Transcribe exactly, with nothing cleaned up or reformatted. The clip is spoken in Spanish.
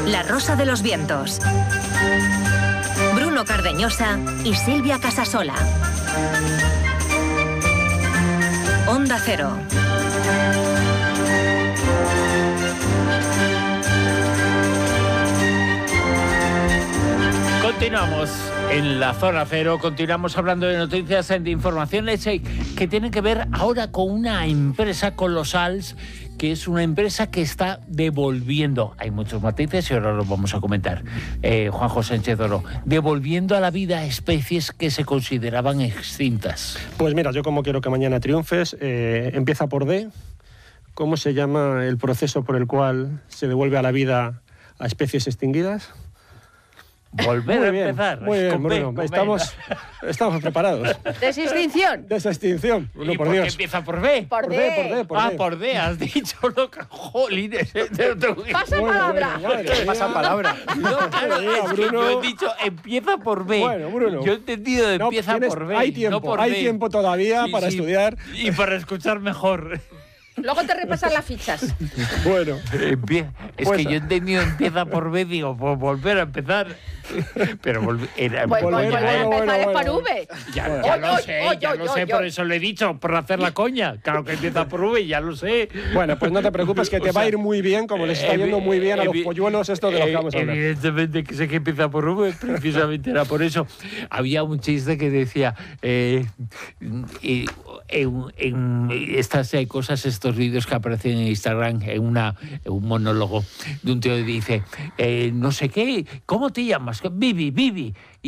La Rosa de los Vientos. Bruno Cardeñosa y Silvia Casasola. Onda Cero. Continuamos en la Zona Cero, continuamos hablando de noticias, de informaciones que tienen que ver ahora con una empresa colosal, que es una empresa que está devolviendo, hay muchos matices y ahora los vamos a comentar, eh, Juanjo Sánchez Oro, devolviendo a la vida especies que se consideraban extintas. Pues mira, yo como quiero que mañana triunfes, eh, empieza por D. ¿Cómo se llama el proceso por el cual se devuelve a la vida a especies extinguidas? Volver muy a bien, empezar. Muy bien, con Bruno. B, Estamos, estamos preparados. ¿Desextinción? Desextinción. Bruno, ¿Y por por qué Dios. empieza por B? Por Por D. D, por D, por ah, D. por D, has dicho, no, jolines. Pasa Bueno, palabra. bueno, madre mía. Pasa palabra. No, claro, Madre mía, es que Bruno. yo he dicho empieza por B. Bueno, Bruno. Yo he entendido de No, empieza tienes- por B. hay tiempo, no por hay D. tiempo todavía Sí, para sí, estudiar. y para escuchar mejor. Luego te repasan las fichas. Bueno, Empie- es Pues- que yo he entendido empieza por B, digo, por volver a empezar. Pero volver, era, Pues Volver, volver a bueno, empezar es bueno, por bueno. V. ya, Bueno. ya Oy, lo oy, sé, oy, ya oy, lo oy, sé, por oy. eso lo he dicho, por hacer la coña. Claro que empieza por V, ya lo sé. bueno, pues no te preocupes que te O sea, va a ir muy bien, como les está evi- yendo muy bien a los evi- polluelos estos de los que vamos a hablar. Evidentemente que sé que empieza por V, precisamente era por eso. Había un chiste que decía, eh, eh, en, en estas eh, cosas, estos vídeos que aparecen en Instagram, en, una, en un monólogo de un tío que dice, eh, no sé qué, ¿cómo te llamas? Vivi, Vivi.